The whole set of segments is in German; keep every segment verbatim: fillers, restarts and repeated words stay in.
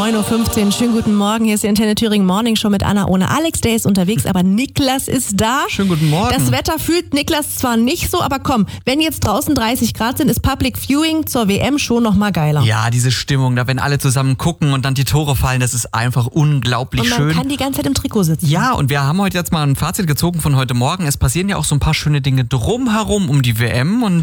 neun Uhr fünfzehn. Schönen guten Morgen. Hier ist die Antenne Thüringen Morning Show mit Anna ohne Alex. Der ist unterwegs, aber Niklas ist da. Schönen guten Morgen. Das Wetter fühlt Niklas zwar nicht so, aber komm, wenn jetzt draußen dreißig Grad sind, ist Public Viewing zur W M schon noch mal geiler. Ja, diese Stimmung, da wenn alle zusammen gucken und dann die Tore fallen, das ist einfach unglaublich und man schön. Man kann die ganze Zeit im Trikot sitzen. Ja, und wir haben heute jetzt mal ein Fazit gezogen von heute Morgen. Es passieren ja auch so ein paar schöne Dinge drumherum um die W M und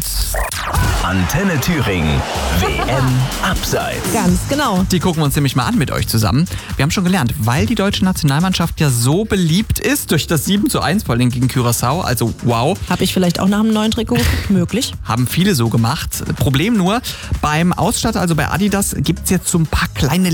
Antenne Thüringen, W M Abseits. Ganz genau. Die gucken wir uns nämlich mal an mit euch zusammen. Wir haben schon gelernt, weil die deutsche Nationalmannschaft ja so beliebt ist durch das sieben zu eins vor allem gegen Curaçao, also wow. Habe ich vielleicht auch nach einem neuen Trikot möglich. Haben viele so gemacht. Problem nur, beim Ausstatter, also bei Adidas, gibt es jetzt so ein paar kleine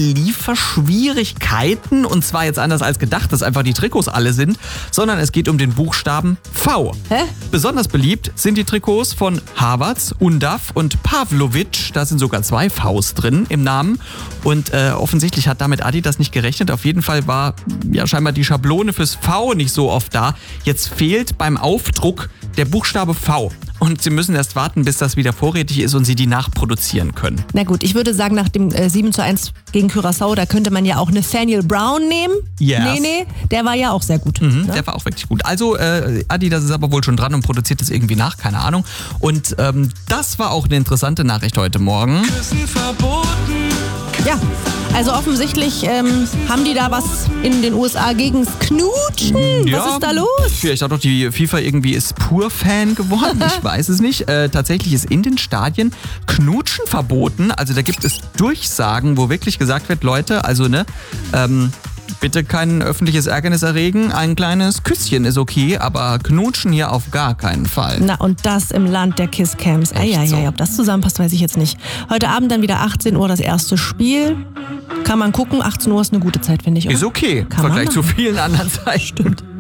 Lieferschwierigkeiten. Und zwar jetzt anders als gedacht, dass einfach die Trikots alle sind, sondern es geht um den Buchstaben V. Hä? Besonders beliebt sind die Trikots von Havertz, Undav und Pavlovic. Da sind sogar zwei Vs drin im Namen. Und äh, offensichtlich hat damit Adidas nicht gerechnet. Auf jeden Fall war ja scheinbar die Schablone fürs V nicht so oft da. Jetzt fehlt beim Aufdruck der Buchstabe V. Und sie müssen erst warten, bis das wieder vorrätig ist und sie die nachproduzieren können. Na gut, ich würde sagen, nach dem äh, sieben zu eins gegen Curaçao, da könnte man ja auch Nathaniel Brown nehmen. Yes. Nee, nee, der war ja auch sehr gut. Mhm, ne? Der war auch wirklich gut. Also äh, Adidas ist aber wohl schon dran und produziert das irgendwie nach, keine Ahnung. Und ähm, das war auch eine interessante Nachricht heute Morgen. Küssen verboten. Ja, also offensichtlich ähm, haben die da was in den U S A gegens Knutschen. Ja, Was ist da los? Vielleicht auch doch die FIFA irgendwie ist pur Fan geworden, ich weiß es nicht. Äh, tatsächlich ist in den Stadien Knutschen verboten. Also da gibt es Durchsagen, wo wirklich gesagt wird, Leute, also ne, ähm, bitte kein öffentliches Ärgernis erregen. Ein kleines Küsschen ist okay, aber Knutschen hier auf gar keinen Fall. Na und das im Land der Kisscams. Eieiei, so. ob das zusammenpasst, weiß ich jetzt nicht. Heute Abend dann wieder achtzehn Uhr das erste Spiel. Kann man gucken, achtzehn Uhr ist eine gute Zeit, finde ich. Oder? Ist okay, im Kann man Vergleich zu machen. vielen anderen Zeiten. Stimmt.